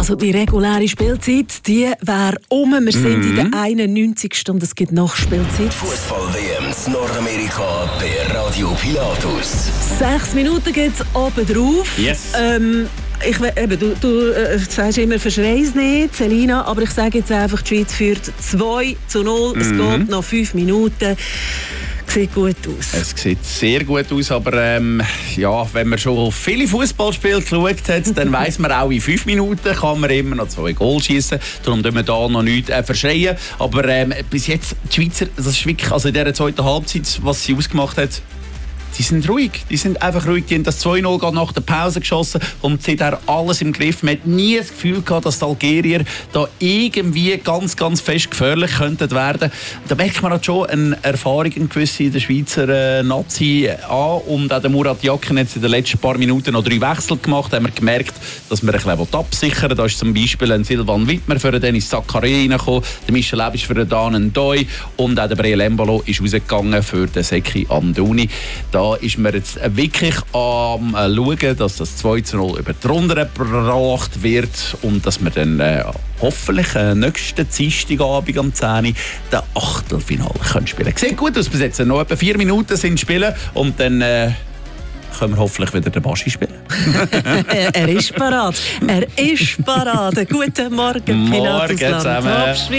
Also die reguläre Spielzeit, die wäre um. Wir sind in der 91. und es gibt Nachspielzeit. Fußball-WM in Nordamerika bei Radio Pilatus. 6 Minuten geht es oben drauf. Yes. Du sagst immer, verschrei es nicht, Selina, aber ich sage jetzt einfach, die Schweiz führt 2-0. Es geht noch 5 Minuten. Sieht gut aus. Es sieht sehr gut aus, aber wenn man schon viele Fußballspiele geschaut hat, dann weiss man auch, in 5 Minuten kann man immer noch 2 Goal schießen. Darum tun wir da noch nichts verschreien. Aber bis jetzt, die Schweizer, das ist wirklich, also in dieser zweiten Halbzeit, was sie ausgemacht hat, die sind ruhig. Die sind einfach ruhig. Die haben das 2-0 gerade nach der Pause geschossen und sie haben alles im Griff. Man hat nie das Gefühl gehabt, dass die Algerier da irgendwie ganz, ganz fest gefährlich könnten werden. Da merkt man halt schon eine Erfahrung in der Schweizer Nazi an. Und auch der Murat Yakin hat in den letzten paar Minuten noch 3 Wechsel gemacht. Da haben wir gemerkt, dass wir ein bisschen absichern wollen. Da ist zum Beispiel ein Silvan Wittmer für den Dennis Zakaria reingekommen, der Michel Lebisch für den Dan Ndoi und auch der Breel Embolo ist rausgegangen für den Seki Amdouni. Da ist man jetzt wirklich am schauen, dass das 2-0 über die Runde gebracht wird und dass wir dann hoffentlich nächsten Dienstagabend am 10 Uhr den Achtelfinale spielen können. Sieht gut aus bis jetzt. Noch etwa 4 Minuten sind spielen und dann können wir hoffentlich wieder den Baschi spielen. Er ist parat. Guten Morgen, Morgen zusammen.